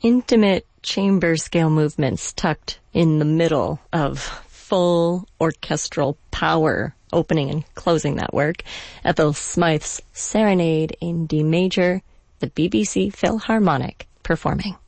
intimate chamber scale movements tucked in the middle of full orchestral power, opening and closing that work. Ethel Smythe's Serenade in D major, the BBC Philharmonic performing.